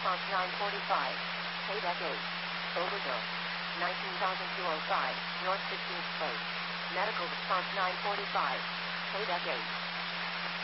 response 945. Paydeck 8. Overbill. 19,205. North 15th Place. Medical response 945. Paydeck 8.